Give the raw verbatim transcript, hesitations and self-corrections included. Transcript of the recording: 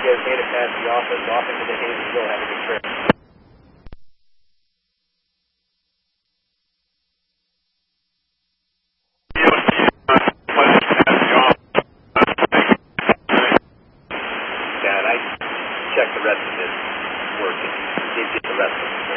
guys made it past the office, off into the Hazy Hill. Have a good trip. Yeah, and I checked the rest of his work. He did get the rest of it.